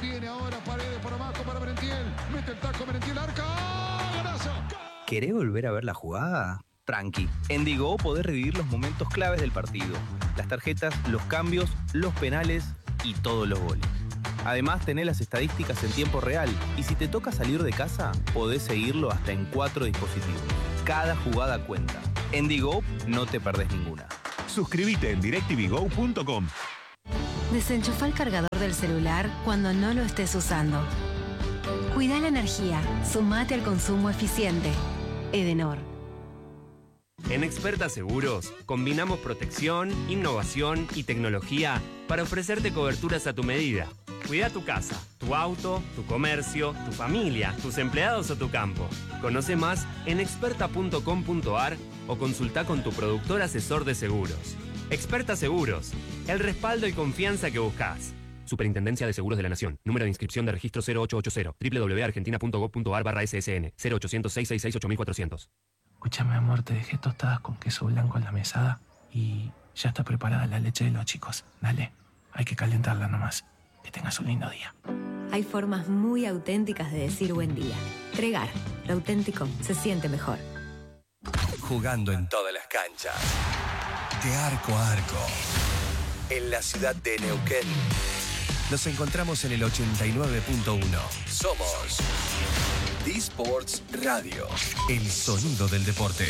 tiene ahora Paredes por abajo para Merentiel. Mete el taco Merentiel, arca. ¡Golazo! ¿Querés volver a ver la jugada? Tranqui. En Digo podés revivir los momentos claves del partido. Las tarjetas, los cambios, los penales y todos los goles. Además, tenés las estadísticas en tiempo real. Y si te toca salir de casa, podés seguirlo hasta en 4 dispositivos. Cada jugada cuenta. En Digo no te perdés ninguna. Suscríbete en directvgo.com. Desenchufa el cargador del celular cuando no lo estés usando. Cuida la energía. Sumate al consumo eficiente. Edenor. En Experta Seguros, combinamos protección, innovación y tecnología para ofrecerte coberturas a tu medida. Cuida tu casa, tu auto, tu comercio, tu familia, tus empleados o tu campo. Conoce más en experta.com.ar o consulta con tu productor asesor de seguros. Experta Seguros, el respaldo y confianza que buscas. Superintendencia de Seguros de la Nación. Número de inscripción de registro 0880. www.argentina.gov.ar/ssn. 0800-666-8400. Escúchame, amor, te dejé tostadas con queso blanco en la mesada y ya está preparada la leche de los chicos. Dale, hay que calentarla nomás. Que tengas un lindo día. Hay formas muy auténticas de decir buen día. Tregar, lo auténtico se siente mejor. Jugando en todas las canchas. De arco a arco. En la ciudad de Neuquén. Nos encontramos en el 89.1. Somos D-Sports Radio. El sonido del deporte.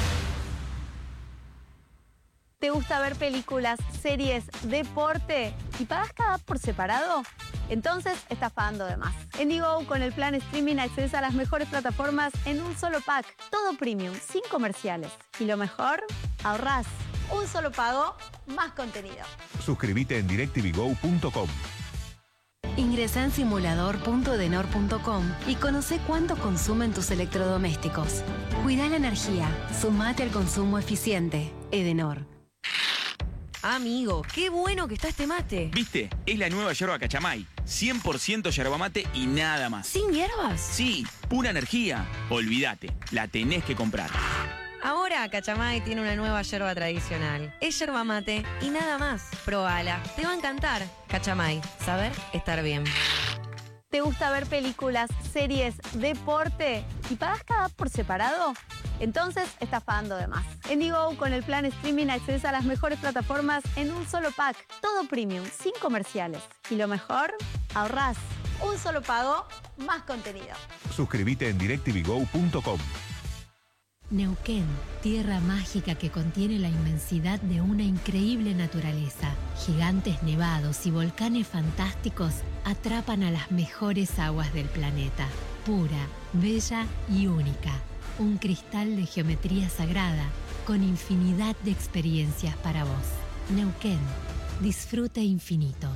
¿Te gusta ver películas, series, deporte y pagas cada app por separado? Entonces estás pagando de más. En Digo, con el plan streaming accedes a las mejores plataformas en un solo pack. Todo premium, sin comerciales. Y lo mejor, ahorrás. Un solo pago, más contenido. Suscríbete en directvgo.com. Ingresa en simulador.edenor.com y conoce cuánto consumen tus electrodomésticos. Cuida la energía. Sumate al consumo eficiente. Edenor. Amigo, qué bueno que está este mate. ¿Viste? Es la nueva yerba Cachamay. 100% yerba mate y nada más. ¿Sin hierbas? Sí, pura energía. Olvídate, la tenés que comprar. Ahora Cachamay tiene una nueva yerba tradicional. Es yerba mate y nada más. Probala, te va a encantar. Cachamay, saber estar bien. ¿Te gusta ver películas, series, deporte y pagas cada app por separado? Entonces estás pagando de más. En Digo, con el plan streaming accedes a las mejores plataformas en un solo pack. Todo premium, sin comerciales. Y lo mejor, ahorrás. Un solo pago, más contenido. Suscríbete en directvgo.com. Neuquén, tierra mágica que contiene la inmensidad de una increíble naturaleza. Gigantes nevados y volcanes fantásticos atrapan a las mejores aguas del planeta. Pura, bella y única. Un cristal de geometría sagrada con infinidad de experiencias para vos. Neuquén, disfrute infinito.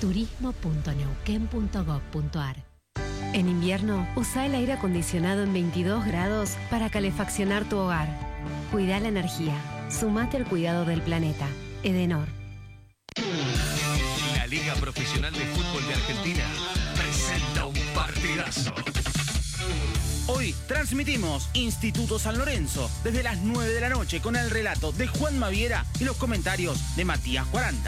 turismo.neuquén.gov.ar. En invierno, usa el aire acondicionado en 22 grados para calefaccionar tu hogar. Cuida la energía. Sumate al cuidado del planeta. Edenor. La Liga Profesional de Fútbol de Argentina presenta un partidazo. Hoy transmitimos Instituto San Lorenzo desde las 9 de la noche con el relato de Juan Maviera y los comentarios de Matías 40.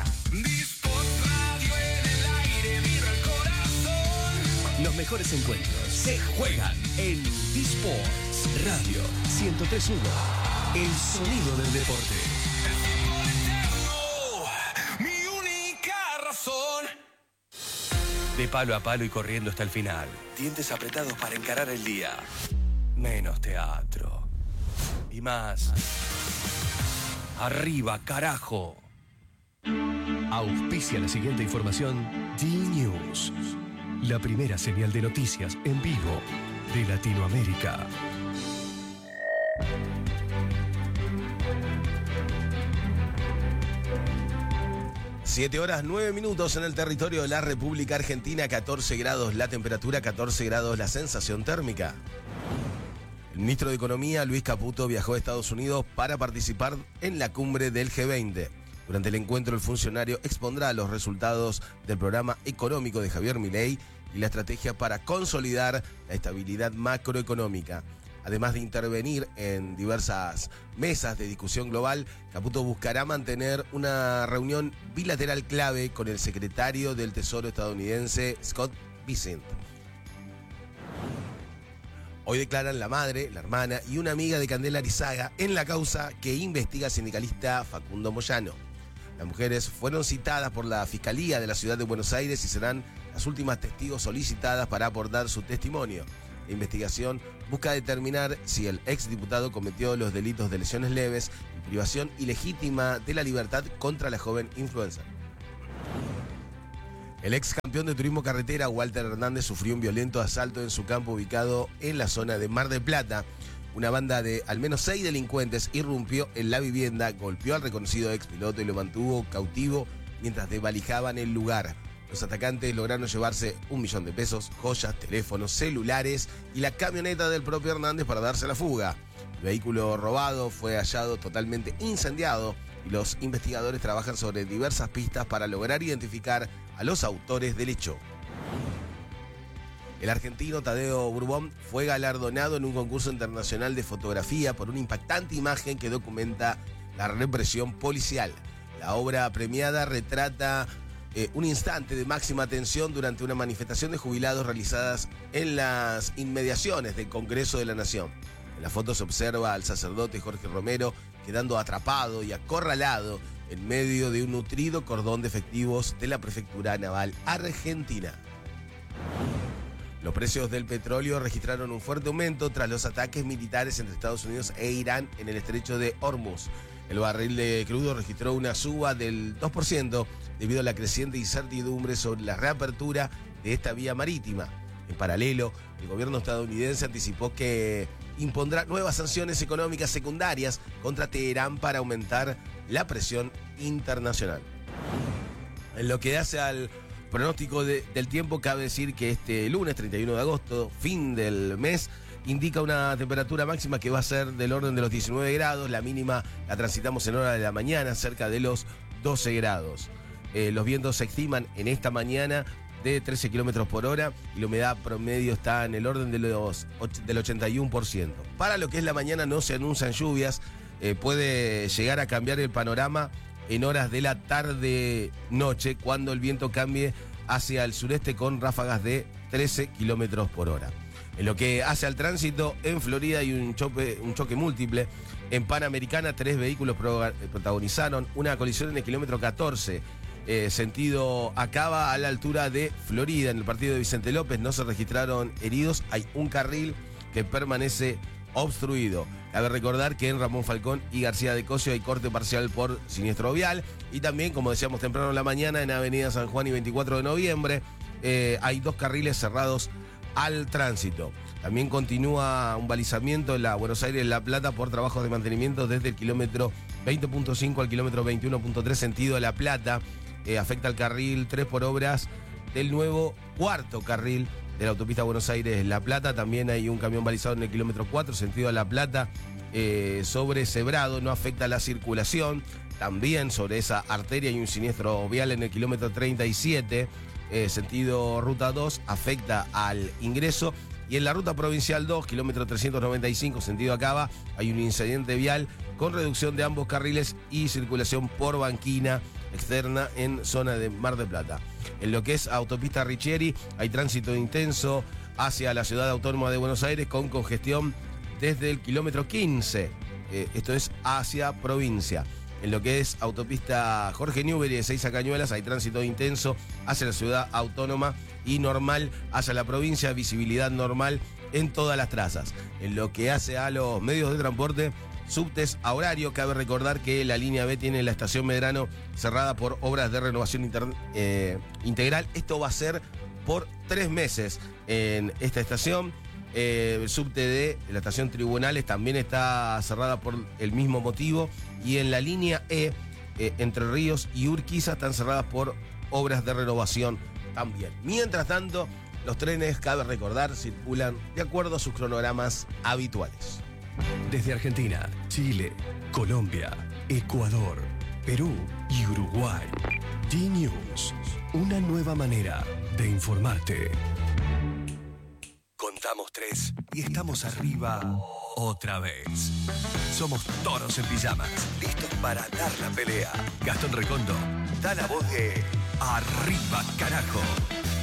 Los mejores encuentros se juegan en D-Sports Radio 103.1. El sonido del deporte. Mi única razón. De palo a palo y corriendo hasta el final. Dientes apretados para encarar el día. Menos teatro. Y más. Arriba, carajo. Auspicia la siguiente información. D-News. La primera señal de noticias en vivo de Latinoamérica. Siete horas 9 minutos en el territorio de la República Argentina, 14 grados la temperatura, 14 grados la sensación térmica. El ministro de Economía, Luis Caputo, viajó a Estados Unidos para participar en la cumbre del G20. Durante el encuentro, el funcionario expondrá los resultados del programa económico de Javier Milei y la estrategia para consolidar la estabilidad macroeconómica. Además de intervenir en diversas mesas de discusión global, Caputo buscará mantener una reunión bilateral clave con el secretario del Tesoro estadounidense, Scott Bessent. Hoy declaran la madre, la hermana y una amiga de Candela Arizaga en la causa que investiga sindicalista Facundo Moyano. Las mujeres fueron citadas por la Fiscalía de la Ciudad de Buenos Aires y serán las últimas testigos solicitadas para aportar su testimonio. La investigación busca determinar si el exdiputado cometió los delitos de lesiones leves y privación ilegítima de la libertad contra la joven influencer. El ex campeón de turismo carretera, Walter Hernández, sufrió un violento asalto en su campo ubicado en la zona de Mar del Plata. Una banda de al menos 6 delincuentes irrumpió en la vivienda, golpeó al reconocido ex piloto y lo mantuvo cautivo mientras desvalijaban el lugar. Los atacantes lograron llevarse $1 millón, joyas, teléfonos, celulares y la camioneta del propio Hernández para darse la fuga. El vehículo robado fue hallado totalmente incendiado y los investigadores trabajan sobre diversas pistas para lograr identificar a los autores del hecho. El argentino Tadeo Bourbon fue galardonado en un concurso internacional de fotografía por una impactante imagen que documenta la represión policial. La obra premiada retrata un instante de máxima tensión durante una manifestación de jubilados realizadas en las inmediaciones del Congreso de la Nación. En la foto se observa al sacerdote Jorge Romero quedando atrapado y acorralado en medio de un nutrido cordón de efectivos de la Prefectura Naval Argentina. Los precios del petróleo registraron un fuerte aumento tras los ataques militares entre Estados Unidos e Irán en el estrecho de Hormuz. El barril de crudo registró una suba del 2% debido a la creciente incertidumbre sobre la reapertura de esta vía marítima. En paralelo, el gobierno estadounidense anticipó que impondrá nuevas sanciones económicas secundarias contra Teherán para aumentar la presión internacional. En lo que hace al pronóstico del tiempo, cabe decir que este lunes 31 de agosto, fin del mes, indica una temperatura máxima que va a ser del orden de los 19 grados, la mínima la transitamos en hora de la mañana, cerca de los 12 grados. Los vientos se estiman en esta mañana de 13 kilómetros por hora y la humedad promedio está en el orden del 81%. Para lo que es la mañana no se anuncian lluvias, puede llegar a cambiar el panorama en horas de la tarde-noche cuando el viento cambie hacia el sureste con ráfagas de 13 kilómetros por hora. En lo que hace al tránsito, en Florida hay un choque múltiple. En Panamericana, 3 vehículos protagonizaron una colisión en el kilómetro 14. Sentido Acaba, a la altura de Florida. En el partido de Vicente López no se registraron heridos. Hay un carril que permanece obstruido. Cabe recordar que en Ramón Falcón y García de Cosio hay corte parcial por siniestro vial. Y también, como decíamos temprano en la mañana, en Avenida San Juan y 24 de noviembre, hay 2 carriles cerrados al tránsito. También continúa un balizamiento en la Buenos Aires-La Plata por trabajos de mantenimiento desde el kilómetro 20.5 al kilómetro 21.3 sentido La Plata. Afecta al carril 3 por obras del nuevo 4º carril de la autopista Buenos Aires-La Plata. También hay un camión balizado en el kilómetro 4 sentido La Plata sobre Cebrado, no afecta la circulación. También sobre esa arteria hay un siniestro vial en el kilómetro 37 sentido Ruta 2, afecta al ingreso. Y en la ruta provincial 2, kilómetro 395, sentido Acaba, hay un incidente vial con reducción de ambos carriles y circulación por banquina externa en zona de Mar del Plata. En lo que es autopista Richieri, hay tránsito intenso hacia la ciudad autónoma de Buenos Aires con congestión desde el kilómetro 15, esto es hacia provincia. En lo que es autopista Jorge Newbery de Seiza Cañuelas hay tránsito intenso hacia la ciudad autónoma y normal hacia la provincia, visibilidad normal en todas las trazas. En lo que hace a los medios de transporte, subtes a horario, cabe recordar que la línea B tiene la estación Medrano cerrada por obras de renovación integral. Esto va a ser por 3 meses en esta estación. El subte de la estación Tribunales también está cerrada por el mismo motivo. Y en la línea E, Entre Ríos y Urquiza están cerradas por obras de renovación también. Mientras tanto, los trenes, cabe recordar, circulan de acuerdo a sus cronogramas habituales. Desde Argentina, Chile, Colombia, Ecuador, Perú y Uruguay. D-News, una nueva manera de informarte. Contamos 3 y estamos arriba otra vez. Somos toros en pijamas, listos para dar la pelea. Gastón Recondo da la voz de Arriba, carajo.